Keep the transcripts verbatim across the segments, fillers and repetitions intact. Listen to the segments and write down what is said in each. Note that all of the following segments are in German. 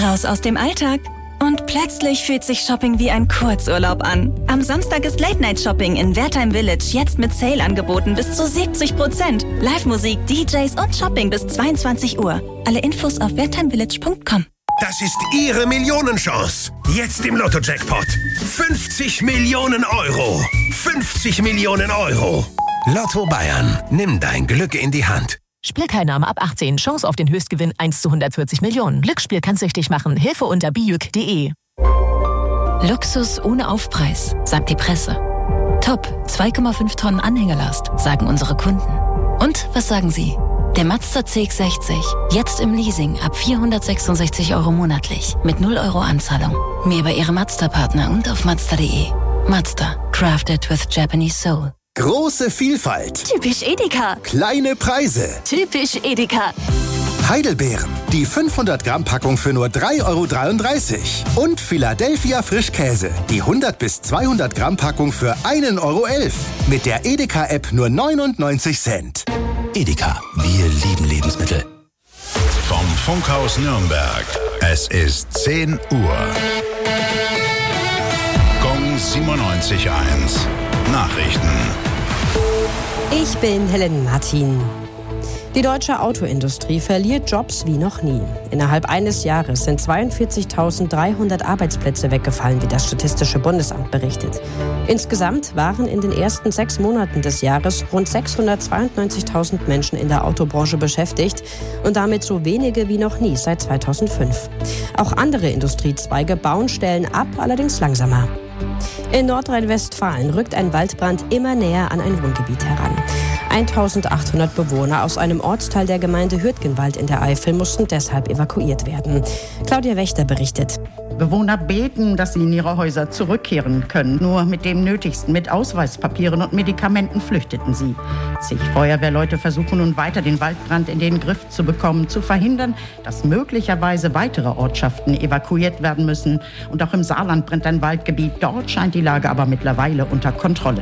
Raus aus dem Alltag. Und plötzlich fühlt sich Shopping wie ein Kurzurlaub an. Am Samstag ist Late-Night-Shopping in Wertheim Village jetzt mit Sale-Angeboten bis zu siebzig Prozent. Live-Musik, D Js und Shopping bis zweiundzwanzig Uhr. Alle Infos auf wertheimvillage punkt com. Das ist Ihre Millionenchance. Jetzt im Lotto-Jackpot. fünfzig Millionen Euro. fünfzig Millionen Euro. Lotto Bayern. Nimm dein Glück in die Hand. Spielteilnahme ab achtzehn. Chance auf den Höchstgewinn eins zu hundertvierzig Millionen. Glücksspiel kann süchtig machen. Hilfe unter bijuk punkt de. Luxus ohne Aufpreis, sagt die Presse. Top, zwei Komma fünf Tonnen Anhängerlast, sagen unsere Kunden. Und was sagen Sie? Der Mazda C X sechzig, jetzt im Leasing ab vierhundertsechsundsechzig Euro monatlich, mit null Euro Anzahlung. Mehr bei Ihrem Mazda-Partner und auf mazda punkt de. Mazda, crafted with Japanese soul. Große Vielfalt. Typisch Edeka. Kleine Preise. Typisch Edeka. Heidelbeeren. Die fünfhundert Gramm Packung für nur drei Euro dreiunddreißig. Und Philadelphia Frischkäse. Die hundert bis zweihundert Gramm Packung für ein Euro elf. Mit der Edeka-App nur neunundneunzig Cent. Edeka, wir lieben Lebensmittel. Vom Funkhaus Nürnberg. Es ist zehn Uhr. Gong siebenundneunzig Komma eins. Nachrichten. Ich bin Helen Martin. Die deutsche Autoindustrie verliert Jobs wie noch nie. Innerhalb eines Jahres sind zweiundvierzigtausenddreihundert Arbeitsplätze weggefallen, wie das Statistische Bundesamt berichtet. Insgesamt waren in den ersten sechs Monaten des Jahres rund sechshundertzweiundneunzigtausend Menschen in der Autobranche beschäftigt und damit so wenige wie noch nie seit zweitausendfünf. Auch andere Industriezweige bauen Stellen ab, allerdings langsamer. In Nordrhein-Westfalen rückt ein Waldbrand immer näher an ein Wohngebiet heran. eintausendachthundert Bewohner aus einem Ortsteil der Gemeinde Hürtgenwald in der Eifel mussten deshalb evakuiert werden. Claudia Wächter berichtet. Bewohner beten, dass sie in ihre Häuser zurückkehren können. Nur mit dem Nötigsten, mit Ausweispapieren und Medikamenten flüchteten sie. Zig Feuerwehrleute versuchen nun weiter, den Waldbrand in den Griff zu bekommen, zu verhindern, dass möglicherweise weitere Ortschaften evakuiert werden müssen. Und auch im Saarland brennt ein Waldgebiet. Dort scheint die Lage aber mittlerweile unter Kontrolle.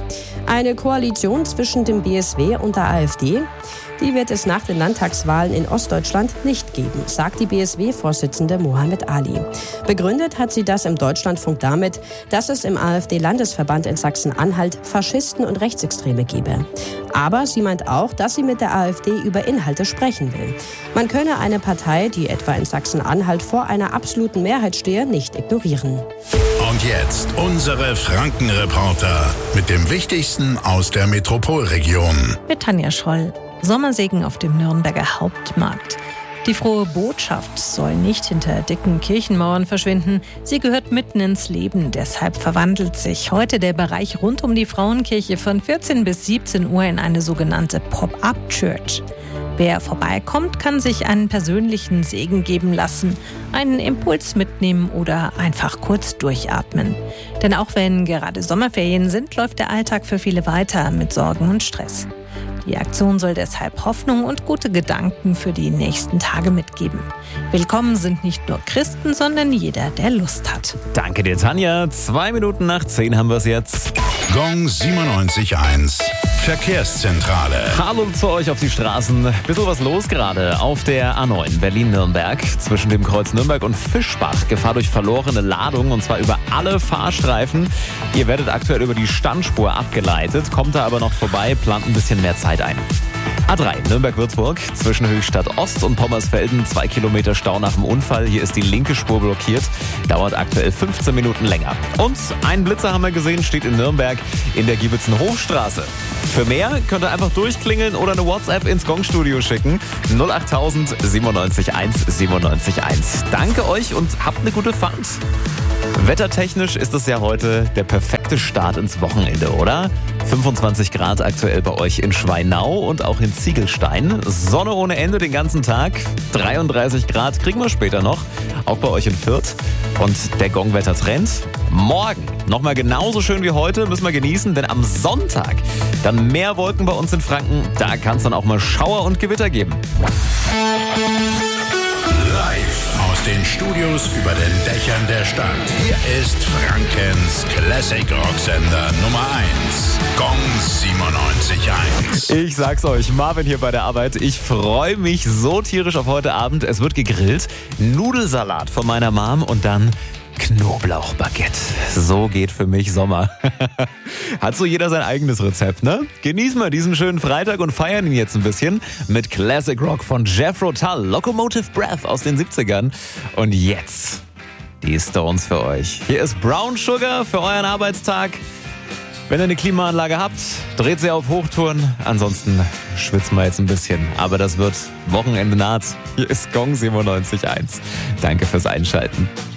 Eine Koalition zwischen dem B S W und der AfD, die wird es nach den Landtagswahlen in Ostdeutschland nicht geben, sagt die B S W-Vorsitzende Mohammed Ali. Begründet hat sie das im Deutschlandfunk damit, dass es im AfD-Landesverband in Sachsen-Anhalt Faschisten und Rechtsextreme gebe. Aber sie meint auch, dass sie mit der AfD über Inhalte sprechen will. Man könne eine Partei, die etwa in Sachsen-Anhalt vor einer absoluten Mehrheit stehe, nicht ignorieren. Und jetzt unsere Frankenreporter mit dem Wichtigsten aus der Metropolregion. Mit Tanja Scholl. Sommersegen auf dem Nürnberger Hauptmarkt. Die frohe Botschaft soll nicht hinter dicken Kirchenmauern verschwinden. Sie gehört mitten ins Leben. Deshalb verwandelt sich heute der Bereich rund um die Frauenkirche von vierzehn bis siebzehn Uhr in eine sogenannte Pop-up-Church. Wer vorbeikommt, kann sich einen persönlichen Segen geben lassen, einen Impuls mitnehmen oder einfach kurz durchatmen. Denn auch wenn gerade Sommerferien sind, läuft der Alltag für viele weiter mit Sorgen und Stress. Die Aktion soll deshalb Hoffnung und gute Gedanken für die nächsten Tage mitgeben. Willkommen sind nicht nur Christen, sondern jeder, der Lust hat. Danke dir, Tanja. Zwei Minuten nach zehn haben wir es jetzt. Gong siebenundneunzig Komma eins. Verkehrszentrale. Hallo zu euch auf die Straßen. Bisschen was los gerade auf der A neun Berlin-Nürnberg. Zwischen dem Kreuz Nürnberg und Fischbach. Gefahr durch verlorene Ladung und zwar über alle Fahrstreifen. Ihr werdet aktuell über die Standspur abgeleitet. Kommt da aber noch vorbei, plant ein bisschen mehr Zeit ein. A drei Nürnberg-Würzburg zwischen Höchstadt Ost und Pommersfelden. Zwei Kilometer Stau nach dem Unfall. Hier ist die linke Spur blockiert. Dauert aktuell fünfzehn Minuten länger. Und ein Blitzer haben wir gesehen, steht in Nürnberg in der Giebitzenhofstraße. Für mehr könnt ihr einfach durchklingeln oder eine WhatsApp ins Gong-Studio schicken. null achttausend siebenundneunzig eins siebenundneunzig eins. Danke euch und habt eine gute Fahrt. Wettertechnisch ist es ja heute der perfekte Start ins Wochenende, oder? fünfundzwanzig Grad aktuell bei euch in Schweinau und auch in Ziegelstein. Sonne ohne Ende den ganzen Tag. dreiunddreißig Grad kriegen wir später noch, auch bei euch in Fürth. Und der Gong-Wetter-Trend? Morgen nochmal genauso schön wie heute, müssen wir genießen, denn am Sonntag dann mehr Wolken bei uns in Franken. Da kann es dann auch mal Schauer und Gewitter geben. Live aus den Studios über den Dächern der Stadt. Hier ist Frankens Classic Rocksender Nummer eins. Gong siebenundneunzig Komma eins. Ich sag's euch, Marvin hier bei der Arbeit. Ich freue mich so tierisch auf heute Abend. Es wird gegrillt, Nudelsalat von meiner Mom und dann Knoblauchbaguette. So geht für mich Sommer. Hat so jeder sein eigenes Rezept, ne? Genießen wir diesen schönen Freitag und feiern ihn jetzt ein bisschen mit Classic Rock von Jethro Tull, Locomotive Breath aus den siebzigern. Und jetzt die Stones für euch. Hier ist Brown Sugar für euren Arbeitstag. Wenn ihr eine Klimaanlage habt, dreht sie auf Hochtouren. Ansonsten schwitzen wir jetzt ein bisschen. Aber das wird Wochenende naht. Hier ist Gong siebenundneunzig Komma eins. Danke fürs Einschalten.